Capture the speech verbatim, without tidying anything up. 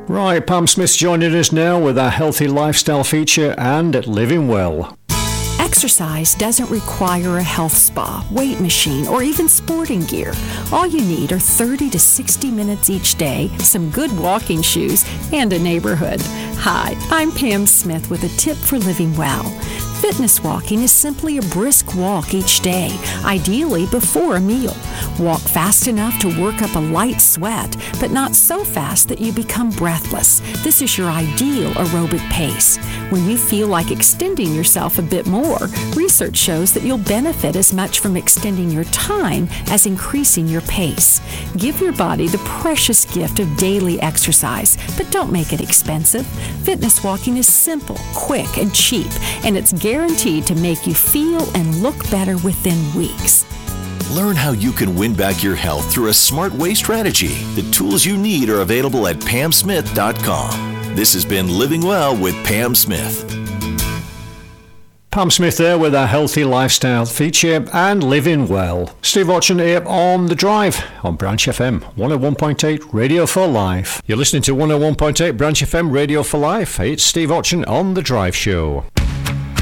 Right, Pam Smith's joining us now with our healthy lifestyle feature and Living Well. Exercise doesn't require a health spa, weight machine, or even sporting gear. All you need are thirty to sixty minutes each day, some good walking shoes, and a neighborhood. Hi, I'm Pam Smith with a tip for living well. Fitness walking is simply a brisk walk each day, ideally before a meal. Walk fast enough to work up a light sweat, but not so fast that you become breathless. This is your ideal aerobic pace. When you feel like extending yourself a bit more, research shows that you'll benefit as much from extending your time as increasing your pace. Give your body the precious gift of daily exercise, but don't make it expensive. Fitness walking is simple, quick, and cheap, and it's guaranteed to make you feel and look better within weeks. Learn how you can win back your health through a smart way strategy. The tools you need are available at pam smith dot com. This has been Living Well with Pam Smith. Pam Smith there with our healthy lifestyle feature and Living Well. Steve Watson here on The Drive on Branch F M one oh one point eight Radio for Life. You're listening to one oh one point eight Branch F M Radio for Life. It's Steve Watson on The Drive Show.